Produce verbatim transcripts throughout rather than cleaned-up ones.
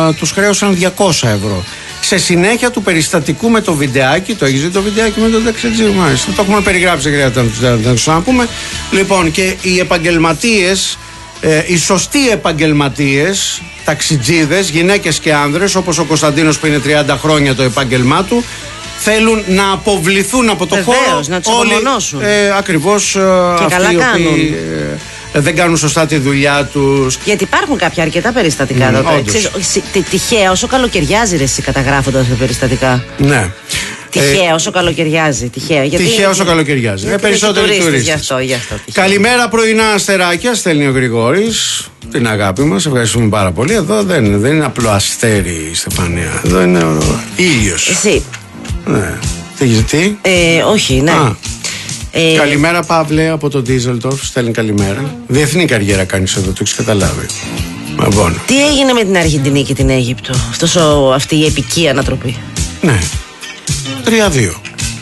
τους χρέωσαν διακόσια ευρώ. Σε συνέχεια του περιστατικού με το βιντεάκι, το έχεις δει το βιντεάκι με τον Δεξετζή, μάλιστα. Το έχουμε περιγράψει, χρειάζεται να το ξαναπούμε. Λοιπόν, και οι επαγγελματίες, ε, οι σωστοί επαγγελματίες, ταξιτζίδες, γυναίκες και άνδρες, όπως ο Κωνσταντίνος που είναι τριάντα χρόνια το επάγγελμά του, θέλουν να αποβληθούν από το Βεβαίως, χώρο. να τους απομονώσουν. Ε, ακριβώς, ε, και αυτοί καλά οι κάνουν. οποίοι ε, δεν κάνουν σωστά τη δουλειά τους. Γιατί υπάρχουν κάποια αρκετά περιστατικά Mm, εδώ. όντως. Τυχαία, όσο καλοκαιριάζει ρε εσύ καταγράφοντας τα περιστατικά. Ναι. Τυχαία, Ε, όσο καλοκαιριάζει. Τυχαία, γιατί, τυχαία όσο καλοκαιριάζει. Γιατί Ε, περισσότεροι τουρίστες, τουρίστες. Γι' αυτό, γι' αυτό, Καλημέρα πρωινά αστεράκια, στέλνει ο Γρηγόρης. Την αγάπη μας, ευχαριστούμε πάρα πολύ. Εδώ δεν, δεν είναι απλό αστέρι η Στεφανία. Εδώ είναι ο ήλιος. Εσύ. Ναι. Τι, τι? Ε, όχι, ναι. Α. Ε, Καλημέρα Παύλε από το Ντίζελντορφ, στέλνει καλημέρα. Διεθνή καριέρα κάνεις εδώ, το έχεις καταλάβει. Λοιπόν. Τι έγινε με την Αργεντινή και την Αίγυπτο, αυτός ο, αυτή η επική ανατροπή? Ναι. τρία δύο.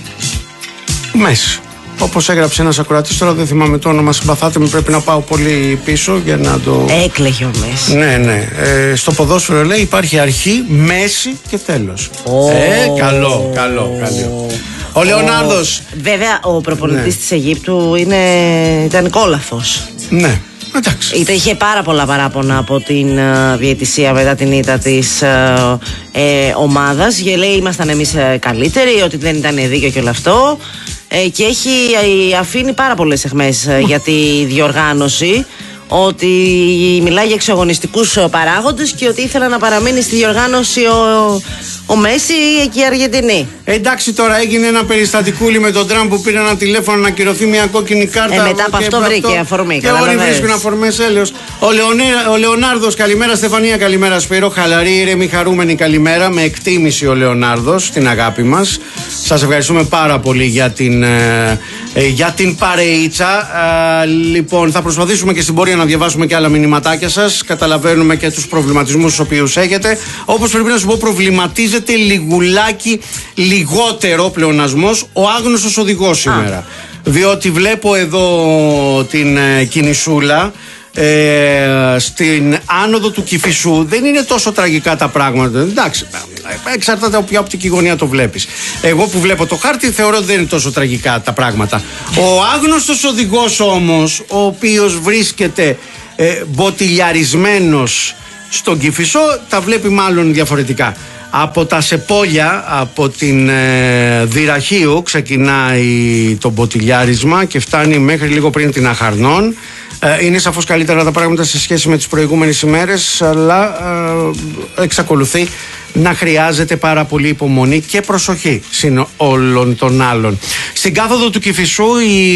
Μέση. Όπως έγραψε ένας ακροατής, τώρα δεν θυμάμαι το όνομα, συμπαθάτε με, πρέπει να πάω πολύ πίσω για να το... Έκλαιγε ο Μέση. Ναι, ναι. Ε, στο ποδόσφαιρο λέει υπάρχει αρχή, μέση και τέλος. Oh. Ε, καλό, καλό, καλό. Ο Λεωνάρδος. Βέβαια, ο προπονητής Ναι. της Αιγύπτου είναι, ήταν κόλαφος. Ναι, εντάξει. Είτε είχε πάρα πολλά παράπονα από την uh, διαιτησία μετά την ήττα της uh, ε, ομάδας. Και λέει ήμασταν εμείς uh, καλύτεροι, ότι δεν ήταν δίκαιο και όλο αυτό. Ε, και έχει ε, αφήνει πάρα πολλές αιχμές uh, για τη διοργάνωση. Ότι μιλάει για εξωαγωνιστικούς παράγοντες και ότι ήθελα να παραμείνει στη διοργάνωση ο, ο Μέση και η Αργεντινή. Εντάξει, τώρα έγινε ένα περιστατικούλι με τον Τραμπ που πήρε ένα τηλέφωνο να ακυρωθεί μια κόκκινη κάρτα. Ε, μετά από αυτό βρήκε αφορμή. Και όλοι βρίσκουν αφορμές, έλεος. Ο, Λεωνέ, ο Λεωνάρδος, καλημέρα Στεφανία, καλημέρα Σπύρο. Χαλαρή, ήρεμη, χαρούμενη καλημέρα. Με εκτίμηση ο Λεωνάρδος, την αγάπη μας. Σας ευχαριστούμε πάρα πολύ για την, ε, ε, για την παρεΐτσα. Ε, λοιπόν, θα προσπαθήσουμε και στην πορεία να διαβάσουμε και άλλα μηνυματάκια σας. Καταλαβαίνουμε και τους προβληματισμούς τους οποίους έχετε. Όπως πρέπει να σου πω, προβληματίζεται λιγουλάκι λιγότερο πλεονασμός ο άγνωστος οδηγός σήμερα. Α. Διότι βλέπω εδώ την ε, κινησούλα. Ε, στην άνοδο του Κηφισού δεν είναι τόσο τραγικά τα πράγματα. Εντάξει, εξαρτάται από ποια οπτική γωνία το βλέπεις. Εγώ που βλέπω το χάρτη θεωρώ ότι δεν είναι τόσο τραγικά τα πράγματα. Ο άγνωστος οδηγός όμως, ο οποίος βρίσκεται ε, μποτιλιαρισμένος στον Κηφισό, τα βλέπει μάλλον διαφορετικά. Από τα Σεπόλια, από την ε, Δυραχείου ξεκινάει το μποτιλιάρισμα και φτάνει μέχρι λίγο πριν την Αχαρνών. Ε, είναι σαφώς καλύτερα τα πράγματα σε σχέση με τις προηγούμενες ημέρες, αλλά ε, εξακολουθεί να χρειάζεται πάρα πολύ υπομονή και προσοχή συν όλων των άλλων. Στην κάθοδο του Κηφισού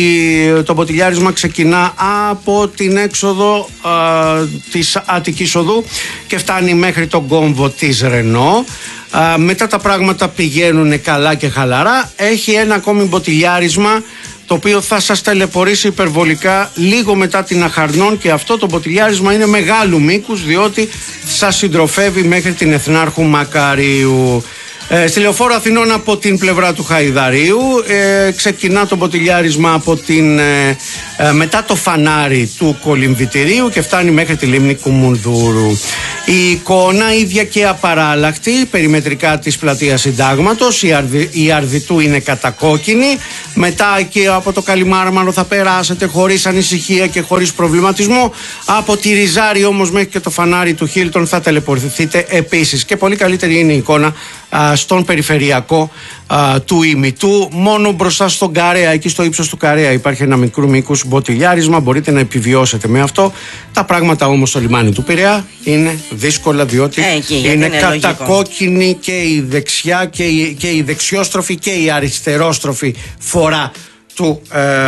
η, το μποτιλιάρισμα ξεκινά από την έξοδο ε, της Αττικής Οδού και φτάνει μέχρι τον κόμβο της Ρενό. Ε, μετά τα πράγματα πηγαίνουν καλά και χαλαρά. Έχει ένα ακόμη μποτιλιάρισμα το οποίο θα σας ταλαιπωρήσει υπερβολικά λίγο μετά την Αχαρνών, και αυτό το μποτιλιάρισμα είναι μεγάλου μήκους διότι σας συντροφεύει μέχρι την Εθνάρχου Μακαρίου. Ε, στη Λεωφόρο Αθηνών από την πλευρά του Χαϊδαρίου ε, ξεκινά το μποτιλιάρισμα από την, ε, ε, μετά το φανάρι του Κολυμβητηρίου και φτάνει μέχρι τη λίμνη Κουμουνδούρου. Η εικόνα ίδια και απαράλλαχτη περιμετρικά της πλατείας Συντάγματος. Η, αρδι, η Αρδιτού είναι κατακόκκινη. Μετά και από το Καλιμάρμαρο θα περάσετε χωρίς ανησυχία και χωρίς προβληματισμό. Από τη Ριζάρη όμως μέχρι και το φανάρι του Χίλτον θα ταλαιπωρηθείτε επίσης. Και πολύ καλύτερη είναι η εικόνα α, στον περιφερειακό α, του ημιτού. Μόνο μπροστά στον Καρέα, εκεί στο ύψος του Καρέα υπάρχει ένα μικρού μήκους μποτιλιάρισμα. Μπορείτε να επιβιώσετε με αυτό. Τα πράγματα όμως στο λιμάνι του Πειραιά είναι δύσκολα, διότι ε, εκεί, είναι, είναι κατακόκκινη και η δεξιά και η, και η δεξιόστροφη και η αριστερόστροφη φορά του,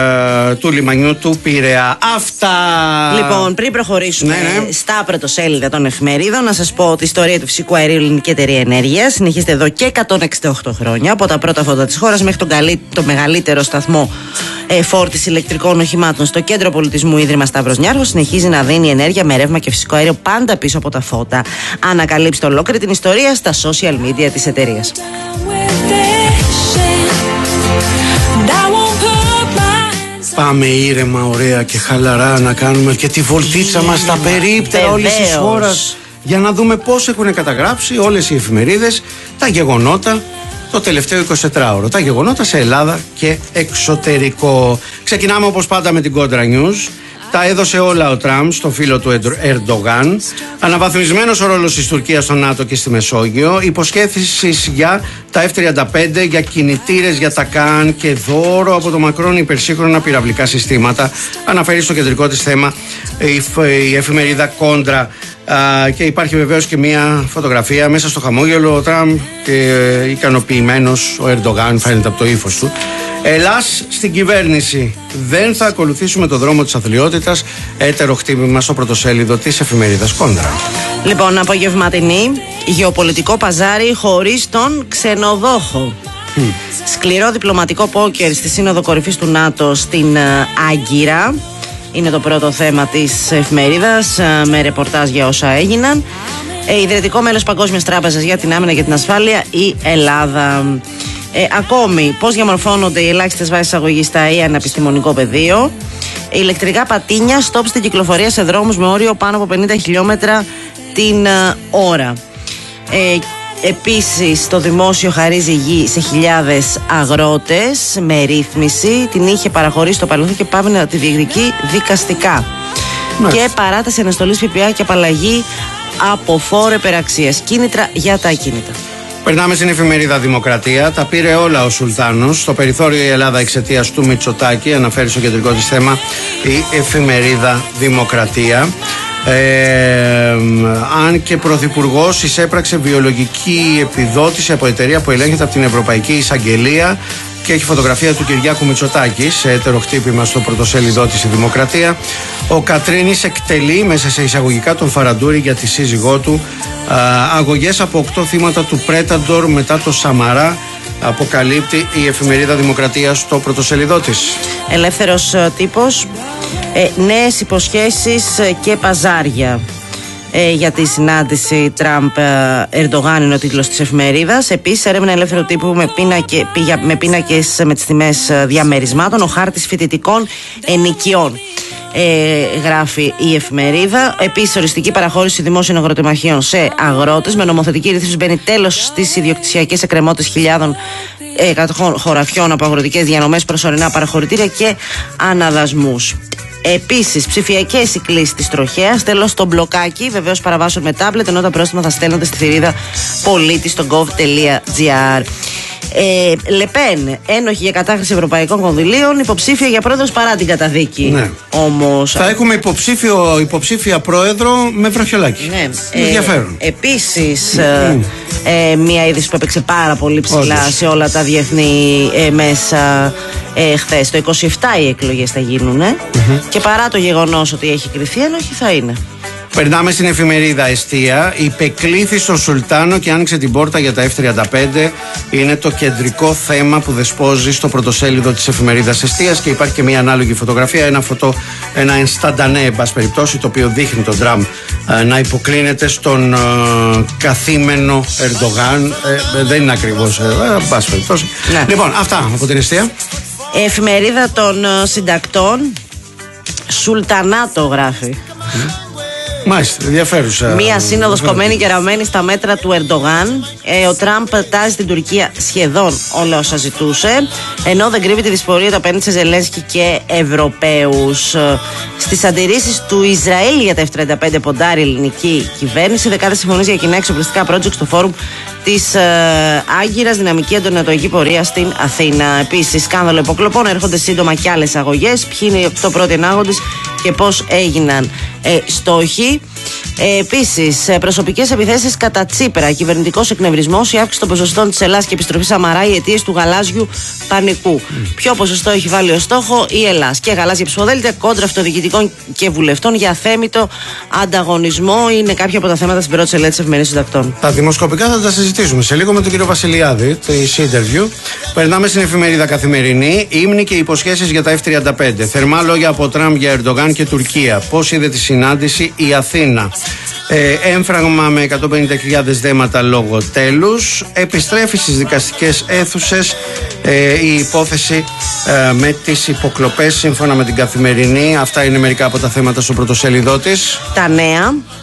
ε, του λιμανιού του Πειραιά. Αυτά. Λοιπόν, πριν προχωρήσουμε ναι, ναι. στα πρωτοσέλιδα των εφημερίδων, να σας πω ότι η ιστορία του φυσικού αερίου Ελληνική Εταιρεία Ενέργειας συνεχίζεται εδώ και εκατόν εξήντα οκτώ χρόνια. Από τα πρώτα φώτα της χώρας μέχρι τον καλύ, το μεγαλύτερο σταθμό ε, φόρτιση ηλεκτρικών οχημάτων στο Κέντρο Πολιτισμού Ίδρυμα Σταύρος Νιάρχος, συνεχίζει να δίνει ενέργεια με ρεύμα και φυσικό αέριο πάντα πίσω από τα φώτα. Ανακαλύψτε ολόκληρη την ιστορία στα social media της εταιρείας. Πάμε ήρεμα, ωραία και χαλαρά να κάνουμε και τη βολτίτσα μας στα περίπτερα όλης της χώρας για να δούμε πώς έχουν καταγράψει όλες οι εφημερίδες τα γεγονότα το τελευταίο εικοσιτετράωρο. Τα γεγονότα σε Ελλάδα και εξωτερικό. Ξεκινάμε όπως πάντα με την Κόντρα News. Τα έδωσε όλα ο Τραμπ στο φίλο του Ερντογάν. Αναβαθμισμένος ο ρόλος της Τουρκίας στο ΝΑΤΟ και στη Μεσόγειο. Υποσχέθησεις για τα εφ τριάντα πέντε, για κινητήρες για τα ΚΑΝ και δώρο από το Μακρόν υπερσύγχρονα πυραυλικά συστήματα. Αναφέρει στο κεντρικό της θέμα η εφημερίδα Κόντρα. Uh, και υπάρχει βεβαίως και μια φωτογραφία μέσα στο χαμόγελο ο Τραμπ και uh, ικανοποιημένος ο Ερντογάν, φαίνεται από το ύφος του. Ελλάς στην κυβέρνηση. Δεν θα ακολουθήσουμε το δρόμο της αθλιότητας. Έτερο χτύπημα στο πρωτοσέλιδο της εφημερίδας Κόντρα. Λοιπόν, απογευματινή, γεωπολιτικό παζάρι χωρίς τον ξενοδόχο. Mm. Σκληρό διπλωματικό πόκερ στη Σύνοδο Κορυφής του ΝΑΤΟ στην uh, Άγκυρα. Είναι το πρώτο θέμα της εφημερίδας, με ρεπορτάζ για όσα έγιναν. Ε, ιδρυτικό μέλος Παγκόσμιας Τράπεζας για την Άμυνα και την Ασφάλεια, η Ελλάδα. Ε, ακόμη, πώς διαμορφώνονται οι ελάχιστες βάσεις αγωγής στα ΙΑ επιστημονικό πεδίο. Ηλεκτρικά πατίνια, στόπ στην κυκλοφορία σε δρόμους με όριο πάνω από πενήντα χιλιόμετρα την uh, ώρα. Ε, Επίσης, το δημόσιο χαρίζει γη σε χιλιάδες αγρότες με ρύθμιση. Την είχε παραχωρήσει στο παρελθόν και πάμε να τη διεκδικεί δικαστικά. Ναι. Και παράταση αναστολής ΦΠΑ και απαλλαγή από φόρο υπεραξίας. Κίνητρα για τα ακίνητα. Περνάμε στην εφημερίδα Δημοκρατία. Τα πήρε όλα ο Σουλτάνος. Στο περιθώριο η Ελλάδα εξαιτίας του Μητσοτάκη. Αναφέρει στο κεντρικό της θέμα η εφημερίδα Δημοκρατία. Ε, αν και πρωθυπουργός εισέπραξε βιολογική επιδότηση από εταιρεία που ελέγχεται από την Ευρωπαϊκή Εισαγγελία και έχει φωτογραφία του Κυριάκου Μητσοτάκη σε έτερο χτύπημα στο πρωτοσέλιδό της η Δημοκρατία. Ο Κατρίνης εκτελεί μέσα σε εισαγωγικά τον Φαραντούρη για τη σύζυγό του. Α, αγωγές από οκτώ θύματα του Πρέταντορ μετά το Σαμαρά, αποκαλύπτει η εφημερίδα Δημοκρατία στο πρωτοσέλιδό της. Ελεύθερος τύπος. Ε, νέες υποσχέσεις και παζάρια ε, για τη συνάντηση Τραμπ-Ερντογάν είναι ο τίτλος της εφημερίδας. Επίσης, έρευνα ελεύθερου τύπου με, πίνακε, με πίνακες με τις τιμές διαμερισμάτων, ο χάρτης φοιτητικών ενοικιών. Ε, γράφει η εφημερίδα. Επίσης, οριστική παραχώρηση δημόσιων αγροτεμαχίων σε αγρότες. Με νομοθετική ρύθμιση μπαίνει τέλος στις ιδιοκτησιακές εκκρεμότητες χιλιάδων ε, χωραφιών από αγροτικές διανομές, προσωρινά παραχωρητήρια και αναδασμούς. Επίσης, ψηφιακές οι κλήσεις της τροχέας. Τέλος, το μπλοκάκι βεβαίως παραβάσεων με τάμπλετ, ενώ τα πρόστιμα θα στέλνονται στη θηρίδα πολίτη στο gov.gr. Ε, Λεπέν, ένοχη για κατάχρηση ευρωπαϊκών κονδυλίων, υποψήφια για πρόεδρος παρά την καταδίκη. Ναι. Όμως, θα έχουμε υποψήφιο, υποψήφια πρόεδρο με βραχιολάκι. Ναι. Ενδιαφέρον. Ε, Επίσης, mm. ε, μία είδηση που έπαιξε πάρα πολύ ψηλά Όντως. σε όλα τα διεθνή ε, μέσα ε, χθες. Το είκοσι επτά οι εκλογές θα γίνουν ε, mm-hmm. και παρά το γεγονός ότι έχει κριθεί, ένοχη θα είναι. Περνάμε στην εφημερίδα Εστία. Υπεκλήθη στον Σουλτάνο και άνοιξε την πόρτα για τα εφ τριάντα πέντε. Είναι το κεντρικό θέμα που δεσπόζει στο πρωτοσέλιδο της εφημερίδας Εστίας και υπάρχει και μια ανάλογη φωτογραφία. Ένα, φωτο, ένα ενσταντανέ, εν πάση περιπτώσει, το οποίο δείχνει τον Τραμπ ε, να υποκλίνεται στον ε, καθήμενο Ερντογάν. Ε, δεν είναι ακριβώς, ε, εν πάση περιπτώσει. Ναι. Λοιπόν, αυτά από την Εστία. Εφημερίδα των ε, συντακτών. Σουλτανάτο γράφει. Mm. Μάλιστα, ενδιαφέρουσα. Μία σύνοδος κομμένη και ραμμένη στα μέτρα του Ερντογάν. Ε, ο Τραμπ τάζει στην Τουρκία σχεδόν όλα όσα ζητούσε, ενώ δεν κρύβει τη δυσπορία του απέναντι σε Ζελένσκι και Ευρωπαίους. Στις αντιρρήσεις του Ισραήλ για τα εφ τριάντα πέντε ποντάρει η ελληνική κυβέρνηση. Δεκάδες συμφωνίες για κοινά εξοπλιστικά project στο φόρουμ της ε, Άγκυρας, δυναμική αντωνατοϊκή πορεία στην Αθήνα. Επίσης, σκάνδαλο υποκλοπών, έρχονται σύντομα κι άλλες αγωγές. Ποιοι είναι οι οκτώ πρώτοι ενάγοντες και πώς έγιναν ε, στόχοι. Ε, Επίσης, προσωπικές επιθέσεις κατά Τσίπρα, κυβερνητικός εκνευρισμός, η αύξηση των ποσοστών της Ελλάς και επιστροφή Σαμαρά, οι αιτίες του γαλάζιου πανικού. Mm. Ποιο ποσοστό έχει βάλει ως στόχο η Ελλάς? Και γαλάζια ψηφοδέλτια, κόντρα αυτοδιοικητικών και βουλευτών για αθέμητο ανταγωνισμό. Είναι κάποια από τα θέματα στην πρώτη σελίδα της Εφημερίδας Συντακτών. Τα δημοσκοπικά θα τα συζητήσουμε σε λίγο με τον κύριο Βασιλιάδη, το interview. Περνάμε στην εφημερίδα Καθημερινή. Ύμνοι και υποσχέσεις για τα εφ τριάντα πέντε. Θερμά λόγια από Τραμπ για Ερντογάν και Τουρκία. Πώς είδε τη συνάντηση η Αθήνα? Ε, έμφραγμα με εκατόν πενήντα χιλιάδες δέματα λόγω τέλους. Επιστρέφει στις δικαστικές αίθουσες ε, η υπόθεση ε, με τις υποκλοπές σύμφωνα με την Καθημερινή. Αυτά είναι μερικά από τα θέματα στο πρωτοσέλιδό της. Τα νέα.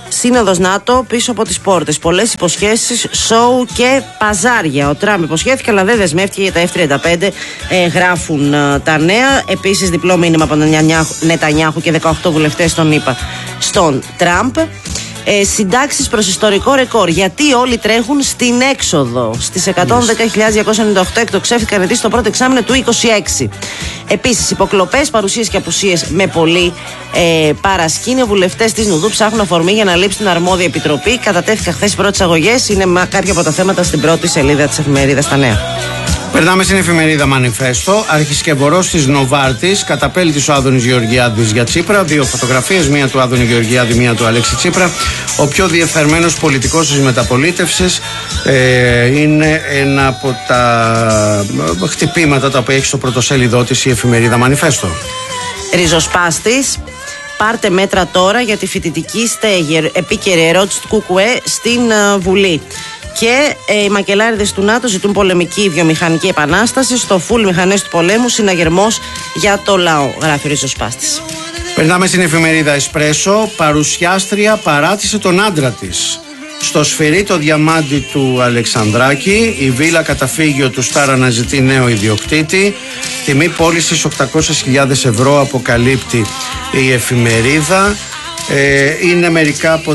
Σύνοδος ΝΑΤΟ πίσω από τις πόρτες. Πολλές υποσχέσεις, σοου και παζάρια. Ο Τραμπ υποσχέθηκε, αλλά δεν δεσμεύτηκε για τα εφ τριάντα πέντε, ε, γράφουν ε, τα νέα. Επίσης, διπλό μήνυμα από τον Νετανιάχου και δεκαοκτώ βουλευτές των ΗΠΑ στον Τραμπ. Ε, συντάξεις προς ιστορικό ρεκόρ. Γιατί όλοι τρέχουν στην έξοδο. Στις εκατόν δέκα χιλιάδες διακόσιες ενενήντα οκτώ εκτοξεύτηκαν ετήσεις στο πρώτο εξάμηνο του είκοσι έξι. Επίσης, υποκλοπές, παρουσίες και απουσίες με πολύ ε, παρασκήνιο. Βουλευτές της Νουδού ψάχνουν αφορμή για να λείψει την αρμόδια επιτροπή. Κατατέθηκαν χθες οι πρώτες αγωγές. Είναι κάποια από τα θέματα στην πρώτη σελίδα της εφημερίδας Τα Νέα. Περνάμε στην εφημερίδα Μανιφέστο. Αρχισκευωρός της Νοβάρτης. Καταπέλτης ο Άδωνης Γεωργιάδης για Τσίπρα. Δύο φωτογραφίες, μία του Άδωνη Γεωργιάδη, μία του Αλέξη Τσίπρα. Ο πιο διεφθαρμένος πολιτικός της μεταπολίτευσης. Ε, είναι ένα από τα χτυπήματα τα οποία έχει στο πρωτοσέλιδό της η εφημερίδα Μανιφέστο. Ριζοσπάστης. Πάρτε μέτρα τώρα για τη φοιτητική στέγη. Επίκαιρη ερώτηση του Κουκουέ στην uh, Βουλή. Και ε, οι μακελάριδες του ΝΑΤΟ ζητούν πολεμική βιομηχανική επανάσταση. Στο φουλ μηχανές του πολέμου, συναγερμός για το λαό, γράφει ο Ριζοσπάστης. Περνάμε στην εφημερίδα Εσπρέσο. Παρουσιάστρια παράτησε τον άντρα της. Στο σφυρί το διαμάντι του Αλεξανδράκη. Η βίλα καταφύγιο του Στάρ αναζητεί νέο ιδιοκτήτη. Τιμή πώλησης οκτακόσιες χιλιάδες ευρώ αποκαλύπτει η εφημερίδα. Ε, είναι μερικά από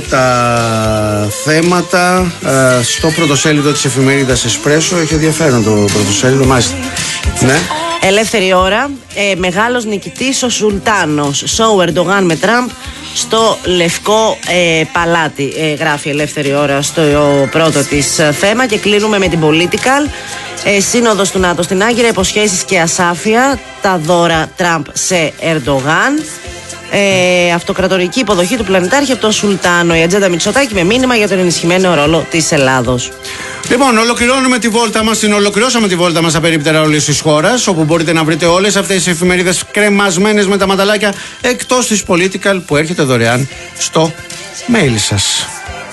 τα θέματα ε, στο πρωτοσέλιδο της εφημερίδας Εσπρέσο. Έχει ενδιαφέρον το πρωτοσέλιδο, μάλιστα. Ναι. Ελεύθερη ώρα. Ε, μεγάλος νικητής ο Σουλτάνος. Σοου Ερντογάν με Τραμπ στο Λευκό ε, Παλάτι. Ε, γράφει Ελεύθερη ώρα στο πρώτο της θέμα. Και κλείνουμε με την Political. Ε, Σύνοδος του ΝΑΤΟ στην Άγκυρα. Υποσχέσεις και ασάφεια. Τα δώρα Τραμπ σε Ερντογάν. Ε, αυτοκρατορική υποδοχή του πλανητάρχη από τον Σουλτάνο. Η ατζέντα Μητσοτάκη με μήνυμα για τον ενισχυμένο ρόλο της Ελλάδος. Λοιπόν, ολοκληρώνουμε τη βόλτα μας. Την ολοκληρώσαμε τη βόλτα μας στα περίπτερα όλης της χώρας, όπου μπορείτε να βρείτε όλες αυτές τις εφημερίδες κρεμασμένες με τα ματαλάκια, εκτός της Political που έρχεται δωρεάν στο mail σας.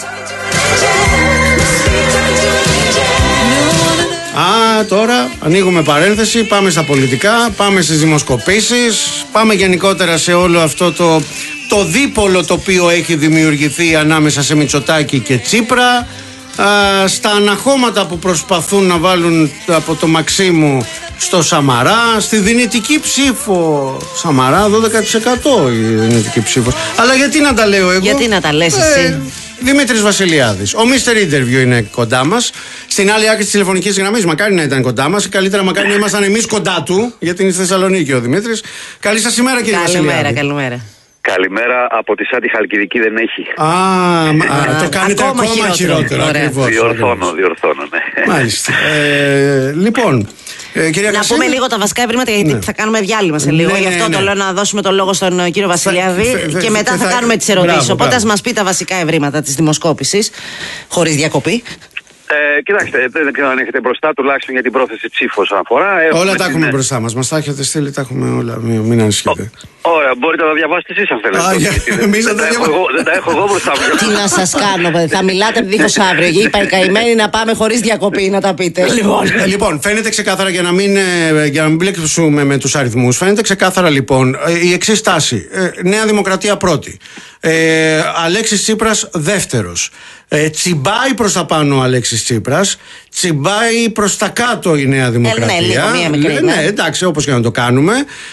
Α, τώρα ανοίγουμε παρένθεση, πάμε στα πολιτικά, πάμε στις δημοσκοπήσεις, πάμε γενικότερα σε όλο αυτό το, το δίπολο το οποίο έχει δημιουργηθεί ανάμεσα σε Μητσοτάκη και Τσίπρα, α, στα αναχώματα που προσπαθούν να βάλουν από το Μαξίμου στο Σαμαρά, στη δυνητική ψήφο Σαμαρά, δώδεκα τοις εκατό η δυνητική ψήφος. Αλλά γιατί να τα λέω εγώ? Γιατί να τα λες ε, εσύ? Δημήτρης Βασιλιάδης. Ο μίστερ Interview είναι κοντά μας. Στην άλλη άκρη της τηλεφωνικής γραμμής, μακάρι να ήταν κοντά μας. Καλύτερα, μακάρι να ήμασταν εμείς κοντά του, γιατί είναι στη Θεσσαλονίκη ο Δημήτρης. Καλή σας ημέρα, κύριε Βασιλιάδη. Καλημέρα, καλημέρα. Καλημέρα, από τη Σάντι Χαλκιδική δεν έχει. Α, α, το κάνετε ακόμα, ακόμα χειρότερο. Ακριβώς, διορθώνω, ακριβώς. διορθώνω, ναι. Μάλιστα. Ε, λοιπόν, ε, κυρία να Κασέλη, πούμε λίγο τα βασικά ευρήματα, γιατί ναι. θα κάνουμε διάλειμμα σε λίγο. Ναι, Γι' αυτό ναι, ναι. το λέω να δώσουμε το λόγο στον κύριο Βασιλιάδη θα, θα, και μετά θα, θα κάνουμε τις ερωτήσεις. Οπότε ας μας πει τα βασικά ευρήματα της δημοσκόπησης, χωρίς διακοπή. Ε, κοιτάξτε, δεν ξέρω αν έχετε μπροστά, τουλάχιστον για την πρόθεση ψήφου όσον αφορά. Όλα τα έχουμε μπροστά μας. Μας τα έχετε στείλει, τα έχουμε όλα. Μην, μην ανησυχείτε. Ωραία, μπορείτε να τα διαβάσετε εσείς αν θέλετε. Εμείς δεν τα έχω εγώ μπροστά μου. Τι να σας κάνω, παιδί. Θα μιλάτε δίχως αύριο. Είπα οι καημένοι να πάμε χωρίς διακοπή να τα πείτε. Λοιπόν, λοιπόν φαίνεται ξεκάθαρα για να μην, για να μην μπλέξουμε με τους αριθμούς. Φαίνεται ξεκάθαρα λοιπόν η εξής τάση. Νέα Δημοκρατία πρώτη. Ε, Αλέξης Τσίπρας δεύτερος. Ε, τσιμπάει προς τα πάνω ο Αλέξης Τσίπρας, τσιμπάει προς τα κάτω η Νέα Δημοκρατία. Ε, ναι, λίγο, μία μικρή, ναι, ναι, εντάξει, όπως και να το κάνουμε.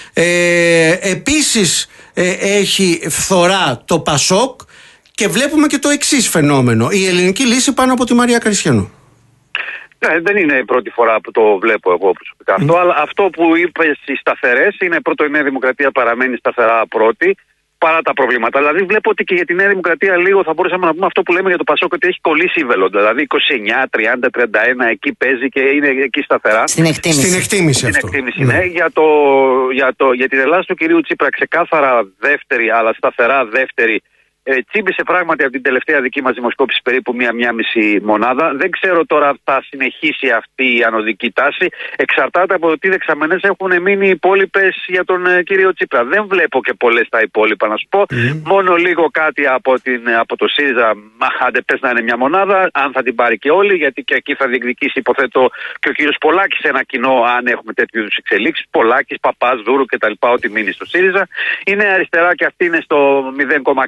Ε, επίσης ε, έχει φθορά το Πασόκ και βλέπουμε και το εξής φαινόμενο. Η ελληνική λύση πάνω από τη Μαρία Καριστιανού. Ναι, δεν είναι η πρώτη φορά που το βλέπω εγώ προσωπικά αυτό, mm. αλλά αυτό που είπε στις σταθερές είναι πρώτο, η Νέα Δημοκρατία παραμένει σταθερά πρώτη. Παρά τα προβλήματα. Δηλαδή, βλέπω ότι και για τη Νέα Δημοκρατία λίγο θα μπορούσαμε να πούμε αυτό που λέμε για το Πασόκ, ότι έχει κολλήσει ύβελο. Δηλαδή, είκοσι εννιά, τριάντα, τριάντα ένα εκεί παίζει και είναι εκεί σταθερά. Στην εκτίμηση. Στην εκτίμηση, Στην αυτό. εκτίμηση, ναι. ναι. Για, το, για, το, για την Ελλάδα του κυρίου Τσίπρα, ξεκάθαρα δεύτερη, αλλά σταθερά δεύτερη. Ε, τσίμπησε πράγματι από την τελευταία δική μας δημοσκόπηση περίπου μία-μία μισή μονάδα. Δεν ξέρω τώρα αν θα συνεχίσει αυτή η ανωδική τάση. Εξαρτάται από το τι δεξαμενές έχουν μείνει οι υπόλοιπες για τον ε, κύριο Τσίπρα. Δεν βλέπω και πολλές τα υπόλοιπα να σου πω. Mm. Μόνο λίγο κάτι από, την, από το ΣΥΡΙΖΑ. Άντε πες να είναι μια μονάδα. Αν θα την πάρει και όλοι, γιατί και εκεί θα διεκδικήσει, υποθέτω, και ο κύριος Πολάκης ένα κοινό, αν έχουμε τέτοιου είδους εξελίξεις. Πολάκης, Παπάς, Δούρου κτλ. Ό,τι μείνει στο ΣΥΡΙΖΑ. Είναι αριστερά και αυτή είναι στο μηδέν, κάτι. Άρα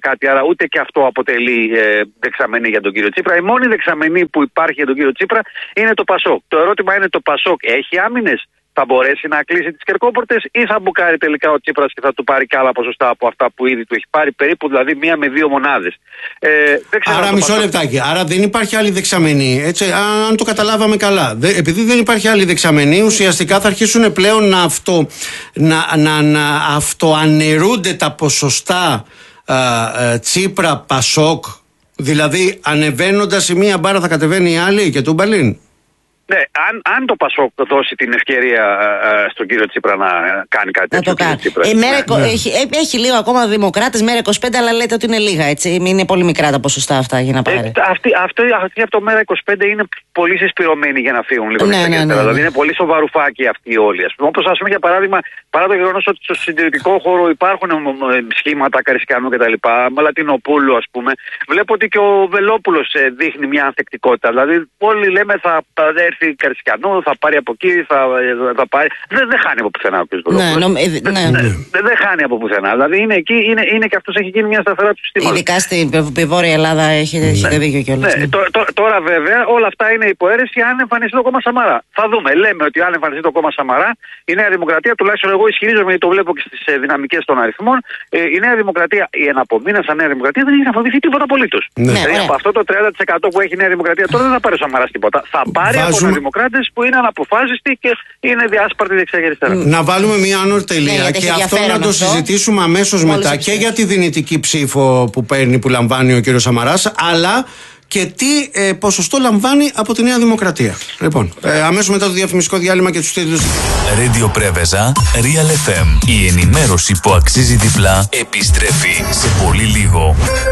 ούτε και αυτό αποτελεί ε, δεξαμενή για τον κύριο Τσίπρα. Η μόνη δεξαμενή που υπάρχει για τον κύριο Τσίπρα είναι το Πασόκ. Το ερώτημα είναι, το Πασόκ έχει άμυνες? Θα μπορέσει να κλείσει τις κερκόπορτες ή θα μπουκάρει τελικά ο Τσίπρας και θα του πάρει και άλλα ποσοστά από αυτά που ήδη του έχει πάρει, περίπου δηλαδή μία με δύο μονάδες. Ε, δεν ξέρω. Άρα μισό λεπτάκι. Άρα δεν υπάρχει άλλη δεξαμενή. Έτσι, αν το καταλάβαμε καλά. Δε, επειδή δεν υπάρχει άλλη δεξαμενή, ουσιαστικά θα αρχίσουν πλέον να, αυτο, να, να, να αυτοαναιρούνται τα ποσοστά α, α, Τσίπρα Πασόκ. Δηλαδή ανεβαίνοντας η μία μπάρα θα κατεβαίνει η άλλη και τούμπαλιν. Ναι, αν, αν το Πασόκ δώσει την ευκαιρία α, στον κύριο Τσίπρα να κάνει κάτι τέτοιο. Ε, ναι, ναι. έχει, έχει λίγο ακόμα Δημοκράτες, μέρα είκοσι πέντε, αλλά λέτε ότι είναι λίγα, έτσι. Είναι πολύ μικρά τα ποσοστά αυτά για να πάρει. Ε, αυτή, αυτή, αυτή από το μέρα είκοσι πέντε είναι πολύ συσπηρωμένοι για να φύγουν λίγο. Ναι, ναι, ναι, ναι. Δηλαδή είναι πολύ σοβαρουφάκι αυτοί όλοι. Όπως ας πούμε για παράδειγμα, παρά το γεγονός ότι στο συντηρητικό χώρο υπάρχουν σχήματα Καρισκιανού κτλ. Λατινοπούλου, ας πούμε, βλέπω ότι και ο Βελόπουλος δείχνει μια ανθεκτικότητα. Δηλαδή όλοι λέμε θα έρθει Καρισκιανού, θα πάρει από εκεί, θα, θα πάρει. Δεν, δεν χάνει από πουθενά ο κ. Ναι, νομ, ε, ναι. Δεν, δεν, δεν χάνει από πουθενά. Δηλαδή είναι εκεί, είναι, είναι και αυτό έχει γίνει μια σταθερά του συστήματος. Ειδικά στην Βόρεια Ελλάδα έχετε, ναι. έχετε δίκιο κιόλας. Ναι. Ναι. Τώρα, τώρα, τώρα βέβαια όλα αυτά είναι υποαίρεση αν εμφανιστεί το κόμμα Σαμαρά. Θα δούμε. Λέμε ότι αν εμφανιστεί το κόμμα Σαμαρά, η Νέα Δημοκρατία, τουλάχιστον εγώ ισχυρίζομαι, γιατί το βλέπω και στις ε, δυναμικές των αριθμών, ε, η Νέα Δημοκρατία, η εναπομείνασα Νέα Δημοκρατία δεν έχει αφοδηθεί τίποτα απολύτως. Ναι. Δηλαδή από αυτό το τριάντα τοις εκατό που έχει η Νέα Δημοκρατία τώρα δεν θα πάρει ο Σαμαράς τίποτα. Θα πάρει Βάζουμε... από δημοκράτες που είναι αναποφάσιστοι και είναι διάσπαρτη δεξιά και αριστερά. Να βάλουμε μια ανορτελεία ναι, και αυτό να το συζητήσουμε αμέσως μετά και για τη δυνητική ψήφο που παίρνει, που λαμβάνει ο κύριος Σαμαράς, αλλά και τι ε, ποσοστό λαμβάνει από τη Νέα Δημοκρατία. Λοιπόν, ε, αμέσως μετά το διαφημιστικό διάλειμμα και τους τίτλους. Radio Πρέβεζα, Real εφ εμ. Η ενημέρωση που αξίζει διπλά επιστρέφει σε πολύ λίγο.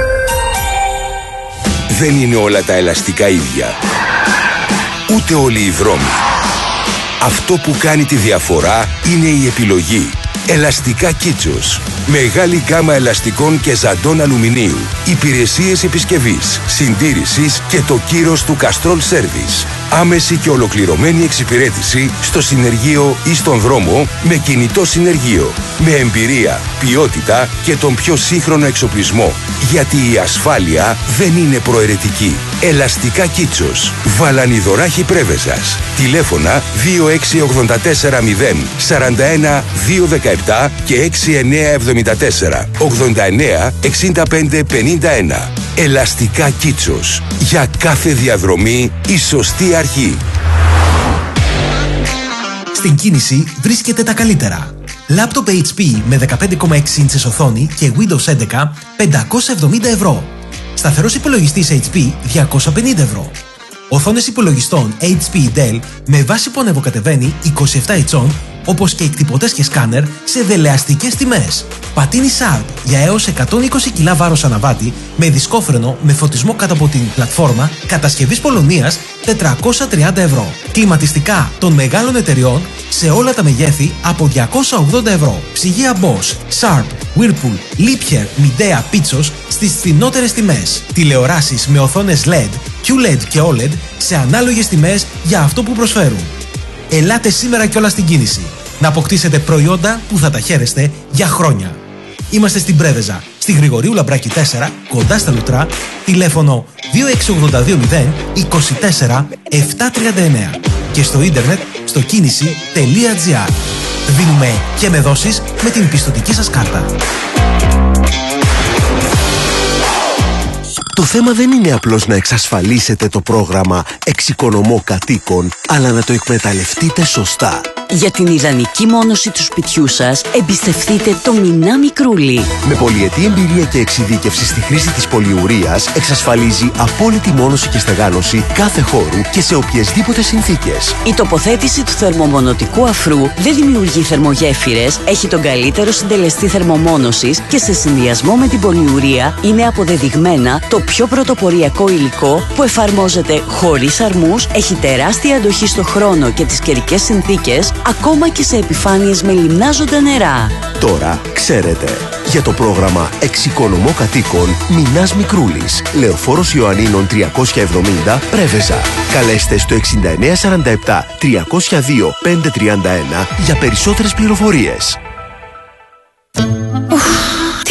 Δεν είναι όλα τα ελαστικά ίδια. Ούτε όλοι οι δρόμοι. Αυτό που κάνει τη διαφορά είναι η επιλογή. Ελαστικά Κίτσος. Μεγάλη γκάμα ελαστικών και ζαντών αλουμινίου. Υπηρεσίες επισκευής, συντήρησης και το κύρος του Castrol Service. Άμεση και ολοκληρωμένη εξυπηρέτηση στο συνεργείο ή στον δρόμο με κινητό συνεργείο. Με εμπειρία, ποιότητα και τον πιο σύγχρονο εξοπλισμό. Γιατί η ασφάλεια δεν είναι προαιρετική. Ελαστικά Κίτσος. Βαλανιδωράχη Πρέβεζας. Τηλέφωνα δύο έξι οκτώ τέσσερα μηδέν τέσσερα ένα δύο ένα και έξι εννιά εβδομήντα τέσσερα ογδόντα εννιά εξήντα πέντε πενήντα ένα. Ελαστικά Κίτσος. Για κάθε διαδρομή η σωστή αρχή. Στην κίνηση βρίσκεται τα καλύτερα. Λάπτοπ έιτς πι με δεκαπέντε κόμμα έξι ίντσες οθόνη και Windows έντεκα πεντακόσια εβδομήντα ευρώ. Σταθερός υπολογιστής έιτς πι διακόσια πενήντα ευρώ. Οθόνες υπολογιστών έιτς πι Dell με βάση που ανεβοκατεβαίνει είκοσι επτά ιντσών, όπως και εκτυπωτές και σκάνερ σε δελεαστικές τιμές. Πατίνι Sharp για έως εκατόν είκοσι κιλά βάρος αναβάτη με δισκόφρενο με φωτισμό κάτω από την πλατφόρμα, κατασκευής Πολωνίας τετρακόσια τριάντα ευρώ. Κλιματιστικά των μεγάλων εταιριών σε όλα τα μεγέθη από διακόσια ογδόντα ευρώ. Ψυγεία Bosch, Sharp, Whirlpool, Liebherr, Midea, Pitsos στις φθηνότερες τιμές. Τηλεοράσεις με οθόνες ελ ι ντι, κιου ελ ι ντι και ο ελ ι ντι σε ανάλογες τιμές για αυτό που προσφέρουν. Ελάτε σήμερα κιόλας στην κίνηση να αποκτήσετε προϊόντα που θα τα χαίρεστε για χρόνια. Είμαστε στην Πρέβεζα, στη Γρηγορίου Λαμπράκη τέσσερα, κοντά στα Λουτρά, τηλέφωνο δύο έξι οκτώ δύο μηδέν είκοσι τέσσερα επτακόσια τριάντα εννέα και στο ίντερνετ στο κίνηση τελεία τζι άρ. Δίνουμε και με δόσεις με την πιστωτική σας κάρτα. Το θέμα δεν είναι απλώς να εξασφαλίσετε το πρόγραμμα Εξοικονομώ Κατοίκων, αλλά να το εκμεταλλευτείτε σωστά. Για την ιδανική μόνωση του σπιτιού σας, εμπιστευτείτε το Μινά Μικρούλι. Με πολυετή εμπειρία και εξειδίκευση στη χρήση της πολυουρίας, εξασφαλίζει απόλυτη μόνωση και στεγάνωση κάθε χώρου και σε οποιασδήποτε συνθήκες. Η τοποθέτηση του θερμομονωτικού αφρού δεν δημιουργεί θερμογέφυρες, έχει τον καλύτερο συντελεστή θερμομόνωσης και σε συνδυασμό με την πολυουρία είναι αποδεδειγμένα το πιο πρωτοποριακό υλικό που εφαρμόζεται χωρίς αρμούς, έχει τεράστια αντοχή στο χρόνο και τις καιρικές συνθήκες, ακόμα και σε επιφάνειες με λιμνάζοντα νερά. Τώρα ξέρετε. Για το πρόγραμμα Εξοικονομώ Κατοίκων, Μινάς Μικρούλης, Λεωφόρος Ιωαννίνων τριακόσια εβδομήντα, Πρέβεζα. Καλέστε στο εξήντα εννέα σαράντα επτά τριακόσια δύο πεντακόσια τριάντα ένα για περισσότερες πληροφορίες. Τι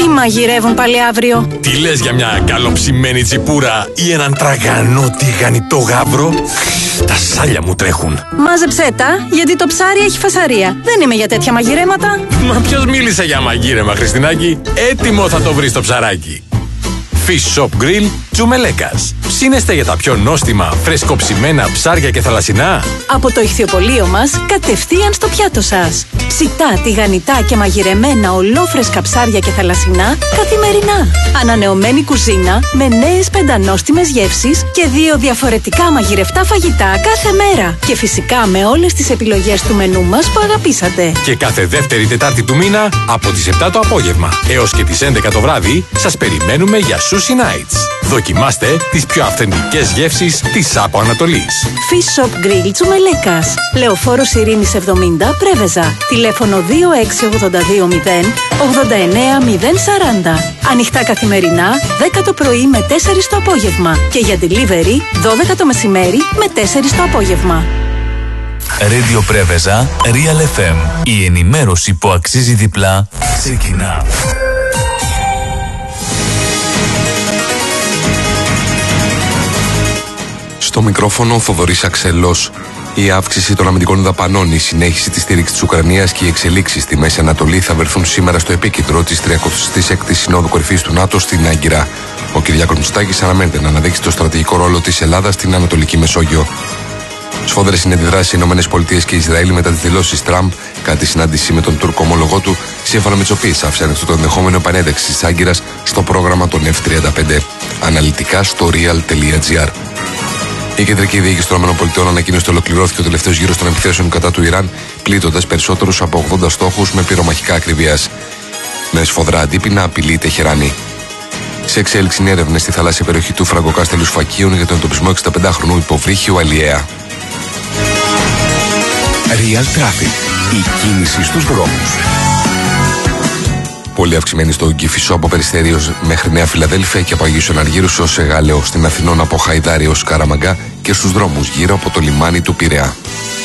Τι μαγειρεύουν πάλι αύριο? Τι λες για μια καλοψημένη τσιπούρα ή έναν τραγανό τηγανιτό γάβρο? Τα σάλια μου τρέχουν. Μάζεψέ τα, γιατί το ψάρι έχει φασαρία. Δεν είμαι για τέτοια μαγειρέματα. Μα ποιος μίλησε για μαγείρεμα, Χριστινάκη? Έτοιμο θα το βρεις το ψαράκι. Fish Shop Grill Τσουμελέκας. Ψήνεστε για τα πιο νόστιμα, φρεσκοψημένα ψάρια και θαλασσινά? Από το ηχθιοπωλείο μας, κατευθείαν στο πιάτο σας. Ψητά, τηγανιτά και μαγειρεμένα ολόφρεσκα ψάρια και θαλασσινά καθημερινά. Ανανεωμένη κουζίνα με νέες πεντανόστιμες γεύσεις και δύο διαφορετικά μαγειρευτά φαγητά κάθε μέρα. Και φυσικά με όλες τις επιλογές του μενού μας που αγαπήσατε. Και κάθε δεύτερη Τετάρτη του μήνα από τις επτά το απόγευμα έως και τις έντεκα το βράδυ σας περιμένουμε για Sushi Nights. Δοκιμάστε τις πιο αυθεντικές γεύσεις της Άπο Ανατολής. Fish Shop Grill Τσουμελέκας. Λεωφόρος Ειρήνης εβδομήντα, Πρέβεζα. Τηλέφωνο δύο έξι οκτώ δύο μηδέν ογδόντα εννέα μηδέν σαράντα. Ανοιχτά καθημερινά, δέκα το πρωί με τέσσερις το απόγευμα. Και για delivery, δώδεκα το μεσημέρι με τέσσερις το απόγευμα. Radio Πρέβεζα, Real εφ εμ. Η ενημέρωση που αξίζει διπλά ξεκινά. Στο μικρόφωνο Θοδωρής Αξελός. Η αύξηση των αμυντικών δαπανών, η συνέχιση της στήριξης της Ουκρανίας και οι εξελίξεις στη Μέση Ανατολή θα βρεθούν σήμερα στο επίκεντρο της τριακοστής έκτης Συνόδου Κορυφής του ΝΑΤΟ στην Άγκυρα. Ο Κυριάκος Μητσοτάκης αναμένεται να αναδείξει το στρατηγικό ρόλο της Ελλάδας στην Ανατολική Μεσόγειο. Σφόδρες είναι αντιδράσεις στις ΗΠΑ και Ισραήλ μετά τις δηλώσεις Τραμπ κατά τη συνάντηση με τον Τούρκο ομολογό του, σύμφωνα με τις οποίες άφησε ανοιχτό το ενδεχόμενο επανένταξη της Άγκυρας στο πρόγραμμα των εφ τριάντα πέντε. Αναλυτικά στο real τελεία gr. Η κεντρική διοίκηση των ΗΠΑ ανακοίνωσε ότι ολοκληρώθηκε ο τελευταίος γύρος των επιθέσεων κατά του Ιράν, πλήττοντας περισσότερους από ογδόντα στόχους με πυρομαχικά ακριβίας. Με σφοδρά αντίπεινα απειλεί η Τεχεράνη. Σε εξέλιξη είναι έρευνες στη θαλάσσια περιοχή του Φραγκοκάστελου Σφακίων για τον εντοπισμό εξηνταπεντάχρονου υποβρύχιου αλλιέα. Real Traffic. Η κίνηση στους δρόμους. Πολύ αυξημένη στο Κηφισό από Περιστέριο μέχρι Νέα Φιλαδέλφια και από Αγίους Εναργύρους έως Εγάλεο, στην Αθηνών από Χαϊδάρη έως Καραμαγκά και στους δρόμους γύρω από το λιμάνι του Πειραιά.